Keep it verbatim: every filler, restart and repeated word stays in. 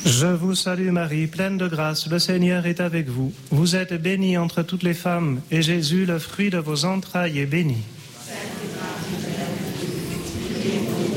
Je vous salue Marie, pleine de grâce, le Seigneur est avec vous. Vous êtes bénie entre toutes les femmes, et Jésus, le fruit de vos entrailles, est béni. Sainte Marie, Mère de Dieu,